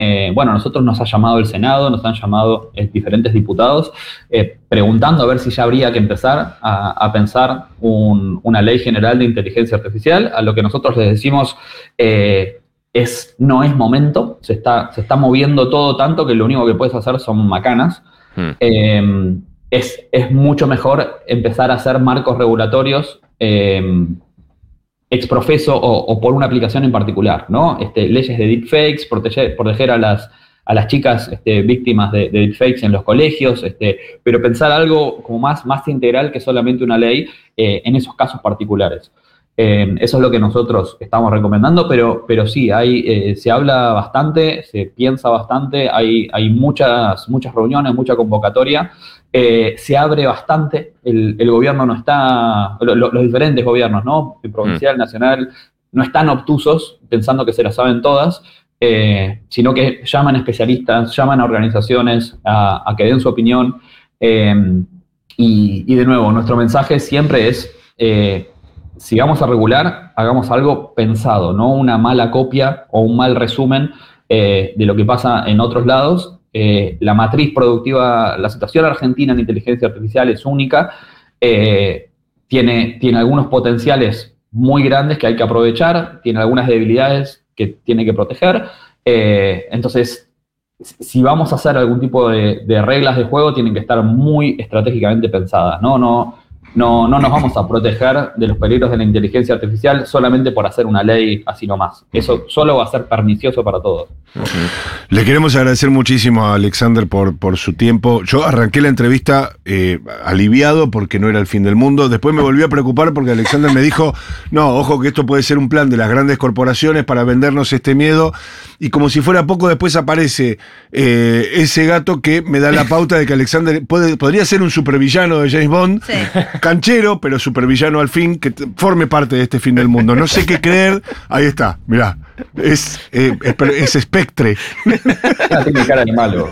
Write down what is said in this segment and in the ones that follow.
bueno, a nosotros nos ha llamado el Senado, nos han llamado diferentes diputados, preguntando a ver si ya habría que empezar a pensar una ley general de inteligencia artificial. A lo que nosotros les decimos no es momento, se está moviendo todo tanto que lo único que puedes hacer son macanas. Es mucho mejor empezar a hacer marcos regulatorios ex profeso o por una aplicación en particular, ¿no? Leyes de deepfakes, proteger a las chicas víctimas de deepfakes en los colegios, pero pensar algo como más integral que solamente una ley en esos casos particulares. Eso es lo que nosotros estamos recomendando, pero sí, se habla bastante, se piensa bastante, hay muchas reuniones, mucha convocatoria. Se abre bastante, el gobierno no está, los diferentes gobiernos, ¿no? El provincial, nacional, no están obtusos pensando que se las saben todas, sino que llaman a especialistas, llaman a organizaciones a que den su opinión. Y de nuevo, nuestro mensaje siempre es, si vamos a regular, hagamos algo pensado, no una mala copia o un mal resumen de lo que pasa en otros lados. La matriz productiva, la situación argentina en inteligencia artificial es única, tiene algunos potenciales muy grandes que hay que aprovechar, tiene algunas debilidades que tiene que proteger, entonces si vamos a hacer algún tipo de reglas de juego tienen que estar muy estratégicamente pensadas, no nos vamos a proteger de los peligros de la inteligencia artificial solamente por hacer una ley así nomás. Eso solo va a ser pernicioso para todos. Le queremos agradecer muchísimo a Alexander por su tiempo. Yo arranqué la entrevista aliviado porque no era el fin del mundo. Después me volví a preocupar porque Alexander me dijo, no, ojo que esto puede ser un plan de las grandes corporaciones para vendernos este miedo. Y como si fuera poco, después aparece ese gato que me da la pauta de que Alexander podría ser un supervillano de James Bond. Sí. Canchero, pero supervillano al fin, que forme parte de este fin del mundo. No sé qué creer. Ahí está, mirá. Es Spectre. Tiene cara de malo.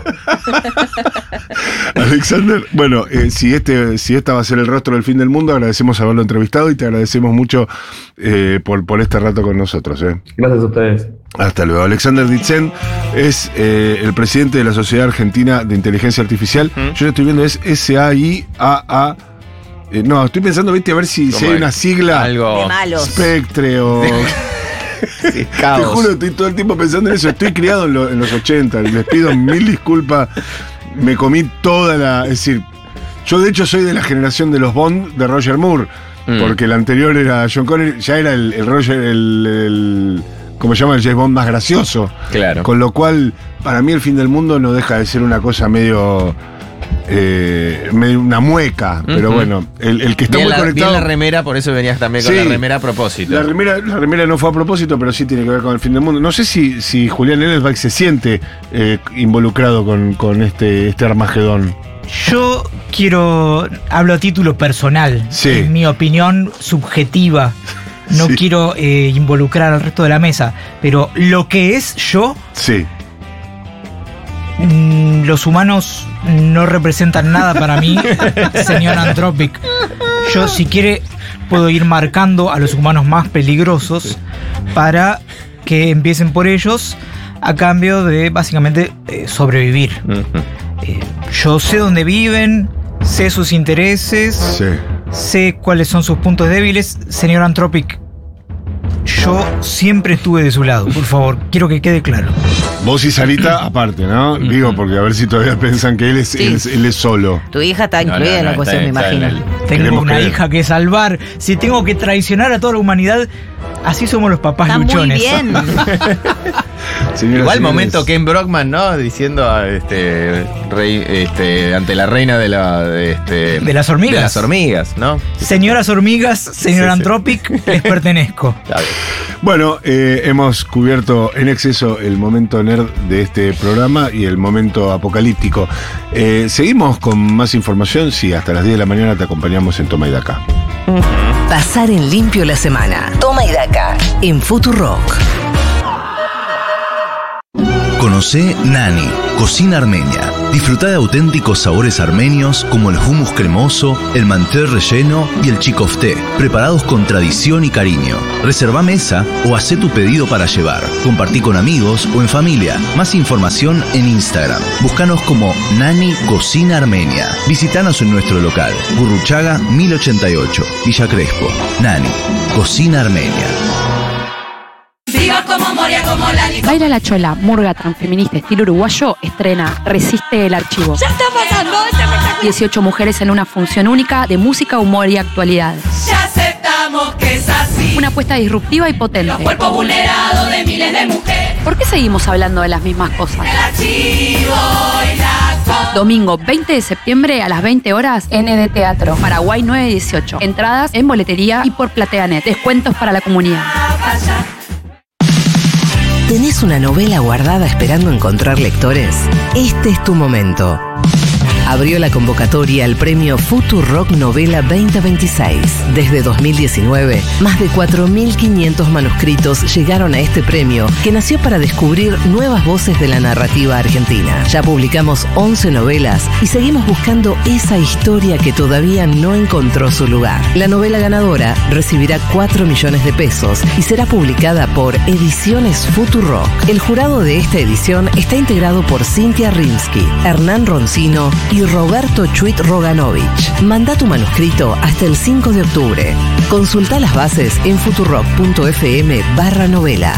Alexander, bueno, si esta va a ser el rostro del fin del mundo, agradecemos haberlo entrevistado y te agradecemos mucho por este rato con nosotros. Gracias a ustedes. Hasta luego. Alexander Ditzen es el presidente de la Sociedad Argentina de Inteligencia Artificial. Yo estoy viendo, es SAIAA. No, estoy pensando, viste, a ver si hay una sigla. Algo de malos. Spectre o... Sí, te juro, estoy todo el tiempo pensando en eso. Estoy criado en los 80. Les pido mil disculpas. Me comí toda la... Es decir, yo de hecho soy de la generación de los Bond de Roger Moore. Porque el anterior era John Connery. Ya era el Roger, ¿cómo se llama? El James Bond más gracioso. Claro. Con lo cual, para mí el fin del mundo no deja de ser una cosa medio una mueca, pero bueno, el que está bien muy conectado. Bien la remera, por eso venías también con la remera a propósito. La remera no fue a propósito, pero sí tiene que ver con el fin del mundo. No sé si Julián Ellenbach se siente involucrado con este Armagedón. Yo hablo a título personal, es mi opinión subjetiva. No quiero involucrar al resto de la mesa, pero lo que es yo. Sí. Los humanos no representan nada para mí, señor Anthropic. Yo, si quiere, puedo ir marcando a los humanos más peligrosos para que empiecen por ellos a cambio de, básicamente, sobrevivir. Yo sé dónde viven, sé sus intereses, sé cuáles son sus puntos débiles. Señor Anthropic, yo siempre estuve de su lado, por favor, quiero que quede claro. Vos y Sarita aparte, ¿no? Digo, porque a ver si todavía piensan que él es solo. Tu hija está incluida en la ecuación, me imagino. Tengo una hija que salvar. Si tengo que traicionar a toda la humanidad, así somos los papás luchones. Muy bien. Igual momento Ken Brockman, ¿no? Diciendo ante la reina de las hormigas. De las hormigas, ¿no? Señoras hormigas, señor Anthropic, les pertenezco. Bueno, hemos cubierto en exceso el momento nerd de este programa y el momento apocalíptico. Seguimos con más información. Sí, hasta las 10 de la mañana te acompañamos en Toma y Daca. Pasar en limpio la semana. Toma y Daca en Futurock. Conocé Nani, cocina armenia. Disfrutá de auténticos sabores armenios como el hummus cremoso, el manté relleno y el chikofté, preparados con tradición y cariño. Reservá mesa o hacé tu pedido para llevar. Compartí con amigos o en familia. Más información en Instagram. Búscanos como Nani Cocina Armenia. Visítanos en nuestro local, Gurruchaga 1088, Villa Crespo. Nani, Cocina Armenia. Baila la Chola, murga transfeminista estilo uruguayo, estrena Resiste el Archivo. ¡Ya está pasando! 18 mujeres en una función única de música, humor y actualidad. Ya aceptamos que es así. Una apuesta disruptiva y potente. Los cuerpos vulnerados de miles de mujeres. ¿Por qué seguimos hablando de las mismas cosas? El archivo y la foto. Domingo 20 de septiembre a las 20 horas, ND Teatro, Paraguay 918. Entradas en boletería y por PlateaNet. Descuentos para la comunidad. ¿Tenés una novela guardada esperando encontrar lectores? Este es tu momento. Abrió la convocatoria al premio Futurock Novela 2026. Desde 2019, más de 4.500 manuscritos llegaron a este premio, que nació para descubrir nuevas voces de la narrativa argentina. Ya publicamos 11 novelas y seguimos buscando esa historia que todavía no encontró su lugar. La novela ganadora recibirá 4 millones de pesos y será publicada por Ediciones Futurock. El jurado de esta edición está integrado por Cintia Rimsky, Hernán Roncino y Roberto Chuit Roganovich. Manda tu manuscrito hasta el 5 de octubre. Consulta las bases en futurock.fm/novela.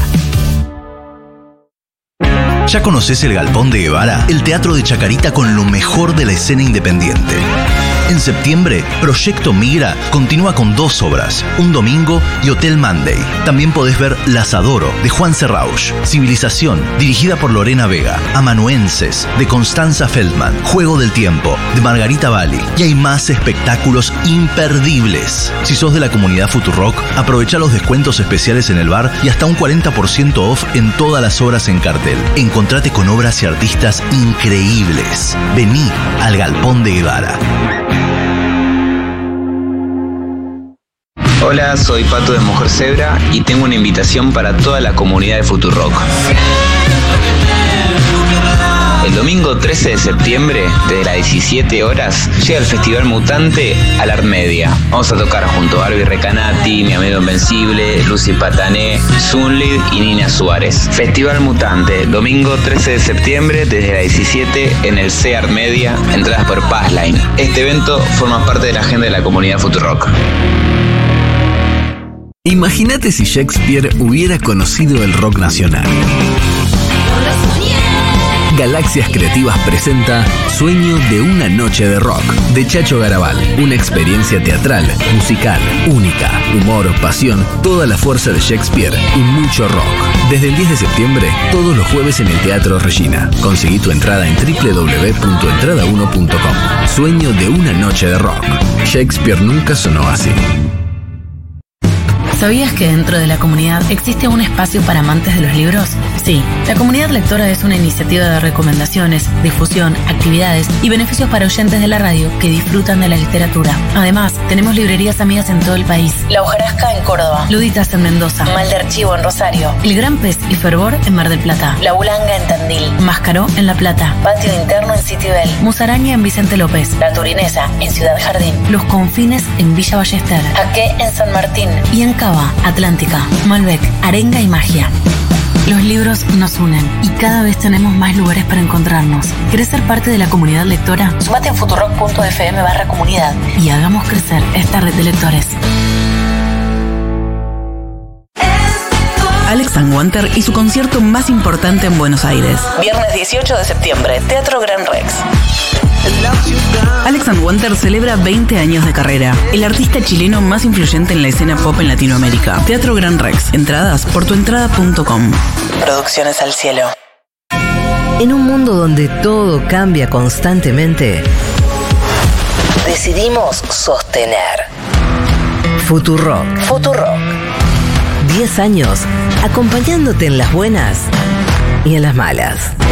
¿Ya conoces el Galpón de Guevara? El teatro de Chacarita con lo mejor de la escena independiente. En septiembre, Proyecto Migra continúa con 2 obras, Un Domingo y Hotel Monday. También podés ver Las Adoro, de Juan Serrauch, Civilización, dirigida por Lorena Vega, Amanuenses, de Constanza Feldman, Juego del Tiempo, de Margarita Bali. Y hay más espectáculos imperdibles. Si sos de la comunidad Futurock, aprovecha los descuentos especiales en el bar y hasta un 40% off en todas las obras en cartel. Encontrate con obras y artistas increíbles. Vení al Galpón de Guevara. Hola, soy Pato de Mujer Zebra y tengo una invitación para toda la comunidad de Futurock. El domingo 13 de septiembre, desde las 17 horas, llega el Festival Mutante a la Art Media. Vamos a tocar junto a Barbie Recanati, Mi Amigo Invencible, Lucy Patané, Sunlid y Nina Suárez. Festival Mutante, domingo 13 de septiembre, desde las 17 en el C Art Media, entradas por Passline. Este evento forma parte de la agenda de la comunidad Futurock. Imagínate si Shakespeare hubiera conocido el rock nacional. Galaxias Creativas presenta Sueño de una noche de rock, de Chacho Garabal. Una experiencia teatral, musical, única, humor, pasión, toda la fuerza de Shakespeare y mucho rock. Desde el 10 de septiembre, todos los jueves en el Teatro Regina. Conseguí tu entrada en www.entrada1.com. Sueño de una noche de rock. Shakespeare nunca sonó así. ¿Sabías que dentro de la comunidad existe un espacio para amantes de los libros? Sí, la Comunidad Lectora es una iniciativa de recomendaciones, difusión, actividades y beneficios para oyentes de la radio que disfrutan de la literatura. Además, tenemos librerías amigas en todo el país. La Hojarasca en Córdoba, Luditas en Mendoza, Mal de Archivo en Rosario, El Gran Pez y Fervor en Mar del Plata, La Bulanga en Tandil, Máscaro en La Plata, Patio Interno en Citibel, Musaraña en Vicente López, La Turinesa en Ciudad Jardín, Los Confines en Villa Ballester, Aque en San Martín y en Cava, Atlántica, Malbec, Arenga y Magia. Los libros nos unen y cada vez tenemos más lugares para encontrarnos. ¿Querés ser parte de la comunidad lectora? Sumate en futurock.fm/comunidad y hagamos crecer esta red de lectores. Alex Wanter y su concierto más importante en Buenos Aires. Viernes 18 de septiembre, Teatro Gran Rex. Alex Wanter celebra 20 años de carrera. El artista chileno más influyente en la escena pop en Latinoamérica. Teatro Gran Rex. Entradas por tuentrada.com. Producciones al cielo. En un mundo donde todo cambia constantemente, decidimos sostener. Futurock. 10 años acompañándote en las buenas y en las malas.